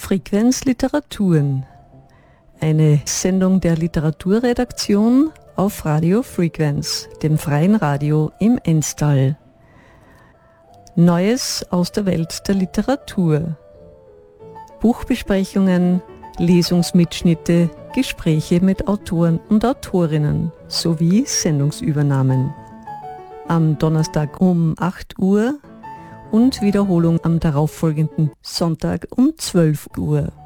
Frequenz Literaturen, eine Sendung der Literaturredaktion auf Radio Frequenz, dem freien Radio im Enstal. Neues aus der Welt der Literatur. Buchbesprechungen, Lesungsmitschnitte, Gespräche mit Autoren und Autorinnen sowie Sendungsübernahmen. Am Donnerstag um 8 Uhr und Wiederholung am darauffolgenden Sonntag um 12 Uhr.